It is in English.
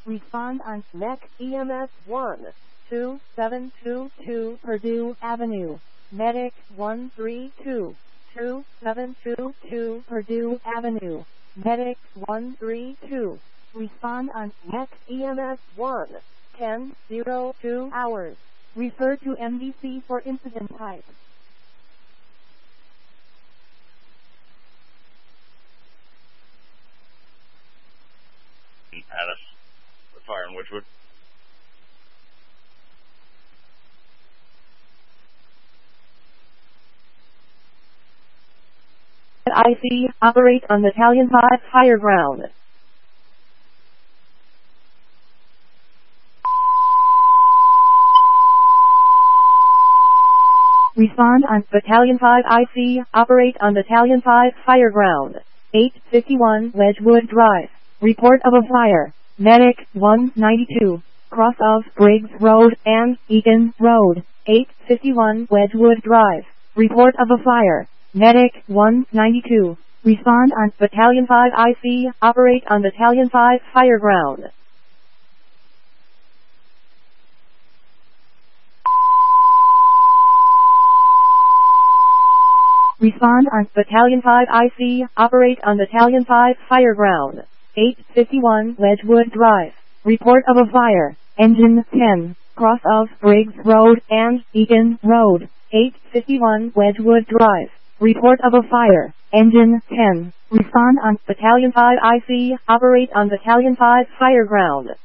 Respond on MEC EMS 12722 Purdue Avenue. Medic 132 2722 Purdue Avenue. Medic 132. Respond on MEC EMS 11002 hours. Refer to MDC for incident type. Alice, the fire in Witchwood. IC, operate on Battalion 5 higher ground. Respond on Battalion 5 IC, operate on Battalion 5 higher ground. 851 Wedgwood Drive. Report of a fire. Medic 192. Cross of Briggs Road and Eaton Road. 851 Wedgwood Drive. Report of a fire. Medic 192. Respond on Battalion 5 IC, operate on Battalion 5 higher ground. Respond on Battalion 5 IC, operate on Battalion 5 higher ground. 851 Wedgwood Drive. Report of a fire. Engine 10. Cross of Briggs Road and Eaton Road. 851 Wedgwood Drive. Report of a fire. Engine 10. Respond on Battalion 5 IC, operate on Battalion 5 higher ground.